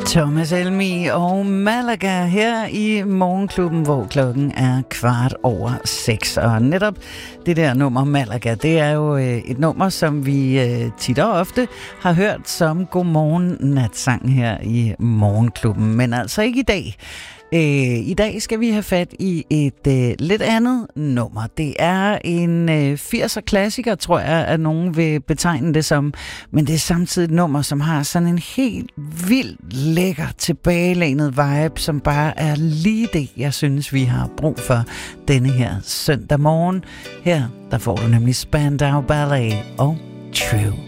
Thomas Helmig og Malaga her i Morgenklubben, hvor klokken er 6:15. Og netop det der nummer Malaga, det er jo et nummer, som vi tit og ofte har hørt som godmorgen natsang her i Morgenklubben. Men altså ikke i dag. I dag skal vi have fat i et lidt andet nummer. Det er en 80'er klassiker, tror jeg, at nogen vil betegne det som. Men det er samtidig et nummer, som har sådan en helt vildt lækker tilbagelænet vibe, som bare er lige det, jeg synes, vi har brug for denne her søndag morgen. Her, der får du nemlig Spandau Ballet og True.